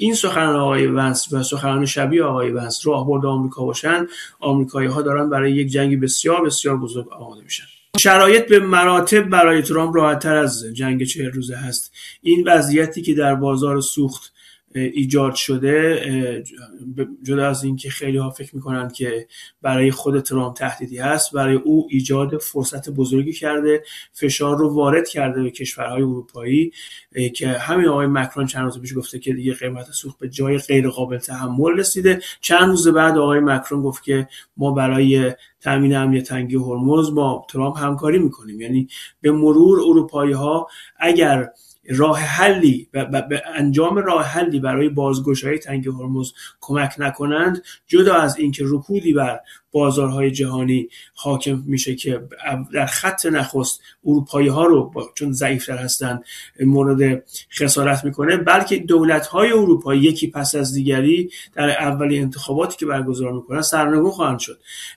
این سخنان آقای ونس و سخنان شبیه آقای ونس راهبرد آمریکا باشن، آمریکایی‌ها دارن برای یک جنگی بسیار بسیار بزرگ آماده میشن. شرایط به مراتب برای ترامپ راحت‌تر از جنگ 40 روزه هست. این وضعیتی که در بازار سوخت ایجاد شده، جدا از این که خیلی ها فکر میکنن که برای خود ترامپ تهدیدی هست، برای او ایجاد فرصت بزرگی کرده، فشار رو وارد کرده به کشورهای اروپایی که همین آقای مکرون چند روز پیش گفته که دیگه قیمت سوخت به جای غیر قابل تحمل رسیده. چند روز بعد آقای مکرون گفت که ما برای تامین امنیت تنگی هرمز با ترامپ همکاری میکنیم. یعنی به مرور اروپایی ها اگر راه حلی به انجام راه حلی برای بازگشایی تنگی هرمز کمک نکنند، جدا از اینکه رکودی بر بازارهای جهانی حاکم میشه که در خط نخست اروپایی ها رو چون ضعیفتر هستن مورد خسارت میکنه، بلکه دولت های اروپایی یکی پس از دیگری در اولین انتخاباتی که برگزار میکنن سرنگون خواهند شد.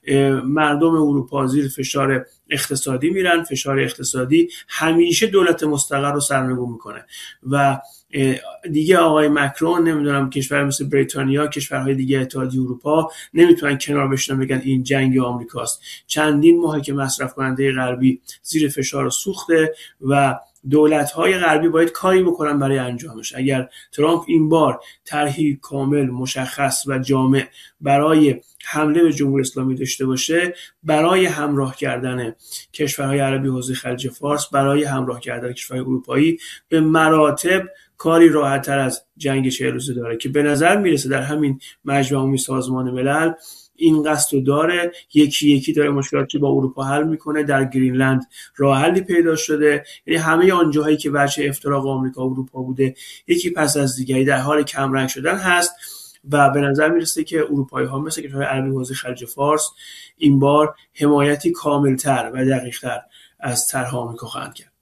مردم اروپا زیر فشار اقتصادی میرن، فشار اقتصادی همیشه دولت مستقر رو سرنگون میکنه و دیگه آقای مکرون، نمیدونم کشور مثل بریتانیا، کشورهای دیگه اتحادیه اروپا نمیتونن کنار بشینن بگن این جنگ آمریکاست. چندین ماه که مصرف کننده غربی زیر فشار سوخته و دولت‌های غربی باید کاری بکنن برای انجامش. اگر ترامپ این بار طرحی کامل، مشخص و جامع برای حمله به جمهوری اسلامی داشته باشه، برای همراه کردن کشورهای عربی حوزه خلیج فارس، برای همراه کردن کشورهای اروپایی، به مراتب کاری راحت‌تر از جنگ 40 روزه داره که به نظر میرسه در همین مجمع عمومی سازمان ملل این قصد رو داره، یکی یکی داره مشکلاتی با اروپا حل میکنه. در گرینلند راه حلی پیدا شده. یعنی همه آن جاهایی که بچه افتراق آمریکا و اروپا بوده یکی پس از دیگری در حال کمرنگ شدن هست و به نظر میرسه که اروپایی ها مثل کشورهای عربی حوزه خلیج فارس این بار حمایتی کاملتر و دقیقتر از طرح آمریکا خواهند کرد.